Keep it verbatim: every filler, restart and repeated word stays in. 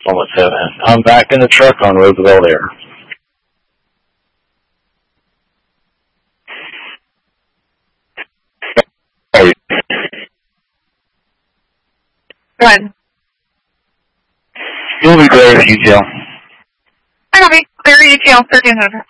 almost seven. I'm back in the truck on Roosevelt Air. Go ahead. You'll be clear if you tell. I copy. Clear E T L thirteen hundred.